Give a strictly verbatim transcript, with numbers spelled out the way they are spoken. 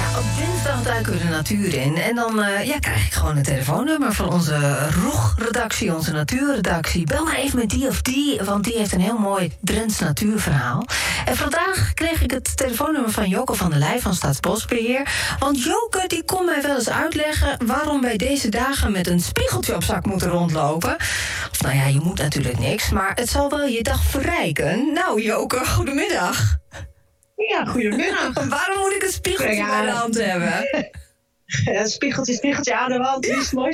Op dinsdag duiken we de natuur in. En dan uh, ja, krijg ik gewoon een telefoonnummer van onze R O E G-redactie, onze natuurredactie. Bel maar even met die of die, want die heeft een heel mooi Drents natuurverhaal. En vandaag kreeg ik het telefoonnummer van Joke van der Leij van Staatsbosbeheer. Want Joke die kon mij wel eens uitleggen waarom wij deze dagen met een spiegeltje op zak moeten rondlopen. Of nou ja, je moet natuurlijk niks, maar het zal wel je dag verrijken. Nou Joke, goedemiddag. Ja, goedemiddag. Waarom moet ik een spiegeltje ja. bij de hand hebben? Ja, spiegeltje, spiegeltje aan de wand. Ja. Is mooi